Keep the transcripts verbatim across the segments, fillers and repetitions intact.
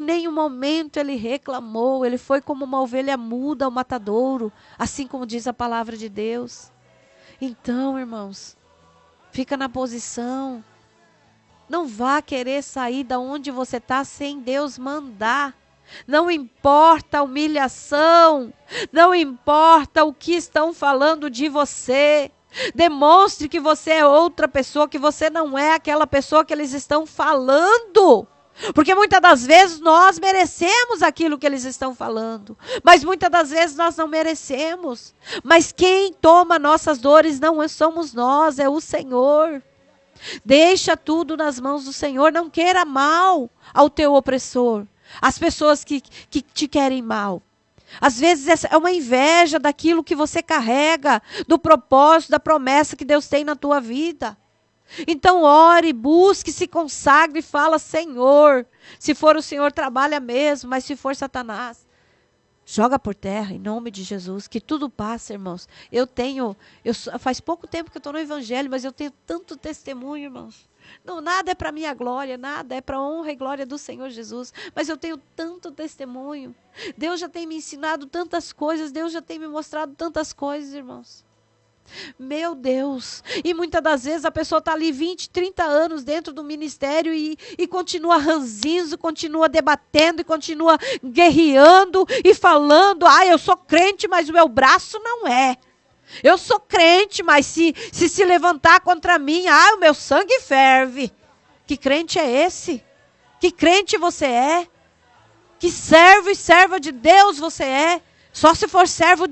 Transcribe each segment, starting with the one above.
nenhum momento ele reclamou. Ele foi como uma ovelha muda ao matadouro, assim como diz a palavra de Deus. Então, irmãos, fica na posição. Não vá querer sair da onde você está sem Deus mandar. Não importa a humilhação, não importa o que estão falando de você. Demonstre que você é outra pessoa, que você não é aquela pessoa que eles estão falando. Porque muitas das vezes nós merecemos aquilo que eles estão falando, mas muitas das vezes nós não merecemos. Mas quem toma nossas dores não somos nós, é o Senhor. Deixa tudo nas mãos do Senhor, não queira mal ao teu opressor. As pessoas que, que te querem mal. Às vezes é uma inveja daquilo que você carrega, do propósito, da promessa que Deus tem na tua vida. Então ore, busque, se consagre e fala: Senhor, se for o Senhor, trabalha mesmo, mas se for Satanás, joga por terra, em nome de Jesus, que tudo passa, irmãos. Eu tenho, eu, faz pouco tempo que eu estou no Evangelho, mas eu tenho tanto testemunho, irmãos. Não, nada é para minha glória, nada é para a honra e glória do Senhor Jesus. Mas eu tenho tanto testemunho. Deus já tem me ensinado tantas coisas, Deus já tem me mostrado tantas coisas, irmãos. Meu Deus. E muitas das vezes a pessoa está ali vinte, trinta anos dentro do ministério e, e continua ranzinzo, continua debatendo e continua guerreando e falando: ah, eu sou crente, mas o meu braço não é. Eu sou crente, mas se, se se levantar contra mim, ah, o meu sangue ferve. Que crente é esse? Que crente você é? Que servo e serva de Deus você é? Só se for servo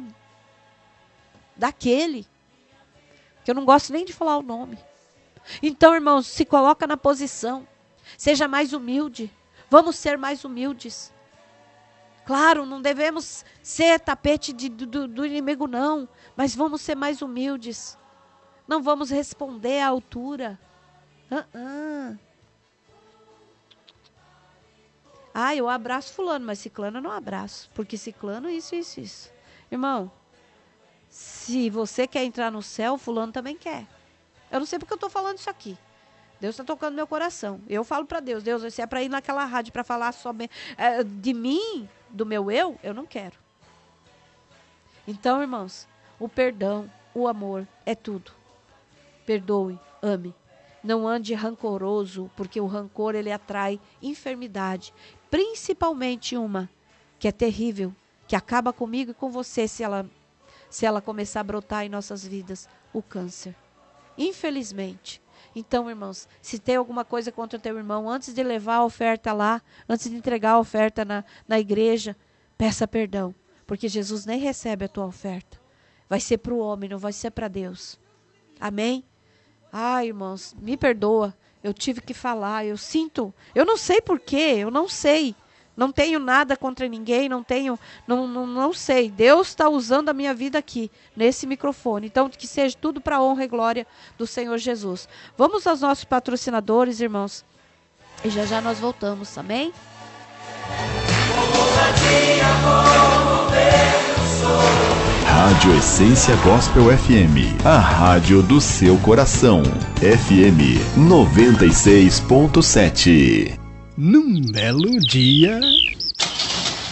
daquele, que eu não gosto nem de falar o nome. Então, irmãos, se coloca na posição. Seja mais humilde. Vamos ser mais humildes. Claro, não devemos ser tapete de, do, do inimigo, não. Mas vamos ser mais humildes. Não vamos responder à altura. Uh-uh. Ah, eu abraço fulano, mas ciclano eu não abraço. Porque ciclano isso, isso, isso. Irmão, se você quer entrar no céu, fulano também quer. Eu não sei porque eu estou falando isso aqui. Deus está tocando meu coração. Eu falo para Deus: Deus, se é para ir naquela rádio para falar só é, de mim, do meu eu, eu não quero. Então, irmãos, o perdão, o amor é tudo. Perdoe, ame. Não ande rancoroso, porque o rancor ele atrai enfermidade. Principalmente uma que é terrível, que acaba comigo e com você se ela, se ela começar a brotar em nossas vidas: o câncer. Infelizmente. Então, irmãos, se tem alguma coisa contra o teu irmão, antes de levar a oferta lá, antes de entregar a oferta na, na igreja, peça perdão, porque Jesus nem recebe a tua oferta. Vai ser para o homem, não vai ser para Deus. Amém? Ai, irmãos, me perdoa, eu tive que falar, eu sinto, eu não sei porquê, eu não sei. Não tenho nada contra ninguém, não tenho, não, não, não sei. Deus está usando a minha vida aqui, nesse microfone. Então, que seja tudo para a honra e glória do Senhor Jesus. Vamos aos nossos patrocinadores, irmãos. E já já nós voltamos, amém? Rádio Essência Gospel F M, a rádio do seu coração. F M noventa e seis ponto sete. Num belo dia...